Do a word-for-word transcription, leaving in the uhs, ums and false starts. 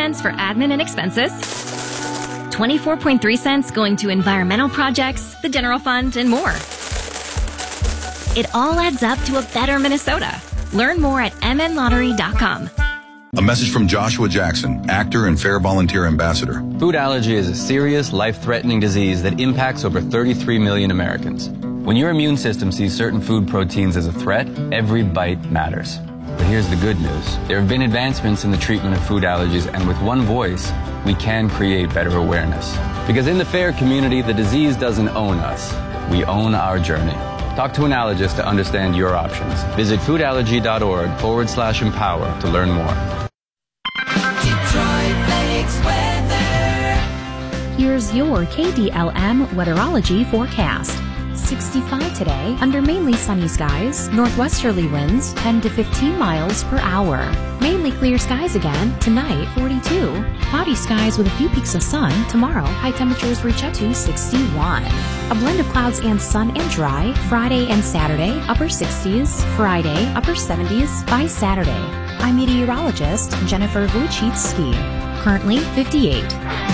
cents for admin and expenses, twenty-four point three cents going to environmental projects, the general fund, and more. It all adds up to a better Minnesota. Learn more at m n lottery dot com. A message from Joshua Jackson, actor and Fair Volunteer Ambassador. Food allergy is a serious, life-threatening disease that impacts over thirty-three million Americans. When your immune system sees certain food proteins as a threat, every bite matters. But here's the good news. There have been advancements in the treatment of food allergies, and with one voice, we can create better awareness. Because in the FAIR community, the disease doesn't own us. We own our journey. Talk to an allergist to understand your options. Visit foodallergy.org forward slash empower to learn more. Detroit Lakes weather. Here's your K D L M weatherology forecast. sixty-five today, under mainly sunny skies, northwesterly winds ten to fifteen miles per hour. Mainly clear skies again, tonight forty-two. Cloudy skies with a few peaks of sun, tomorrow high temperatures reach up to sixty-one. A blend of clouds and sun and dry, Friday and Saturday, upper sixties, Friday, upper seventies by Saturday. I'm meteorologist Jennifer Wojcicki. Currently fifty-eight.